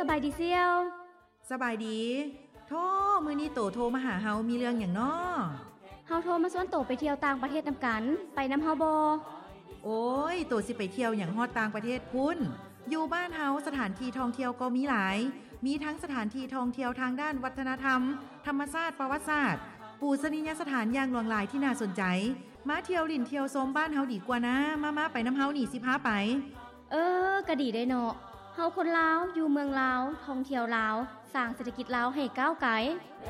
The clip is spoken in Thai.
สบายดีเสี่ยวสบายดีโธ่มื้อนี้โตโทรมาหาเฮามีเรื่องหยังน้อเฮาโทรมาชวนโตไปเที่ยวต่างประเทศนำกันไปนำเฮาบ่โอ้ยโตสิไปเที่ยวหยังฮอดต่างประเทศพุ่นอยู่บ้านเฮาสถานที่ท่องเที่ยวก็มีหลายมีทั้งสถานที่ท่องเที่ยวทางด้านวัฒนธรรมธรรมชาติประวัติศาสตร์ปูชนียสถานอย่างหลวงหลายที่น่าสนใจมาเที่ยวลิ่นเที่ยวชมบ้านเฮาดีกว่านะมาไปนำเฮานี่สิพาไปก็ดีได้เนาะเฮาคนลาวอยู่เมืองลาวท่องเที่ยวลาวสร้างเศรษฐกิจลาวให้ก้าวไกล